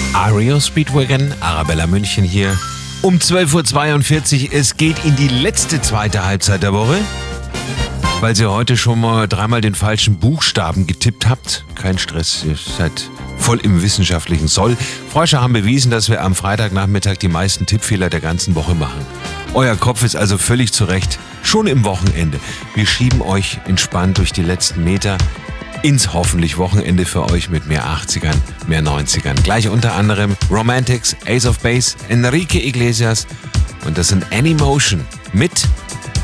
Ario Speedwagon, Arabella München hier. Um 12.42 Uhr, es geht in die letzte zweite Halbzeit der Woche. Weil ihr heute schon mal dreimal den falschen Buchstaben getippt habt. Kein Stress, ihr seid voll im wissenschaftlichen Soll. Forscher haben bewiesen, dass wir am Freitagnachmittag die meisten Tippfehler der ganzen Woche machen. Euer Kopf ist also völlig zurecht, schon im Wochenende. Wir schieben euch entspannt durch die letzten Meter ins hoffentlich Wochenende für euch mit mehr 80ern, mehr 90ern. Gleich unter anderem Romantics, Ace of Base, Enrique Iglesias und das sind Anymotion mit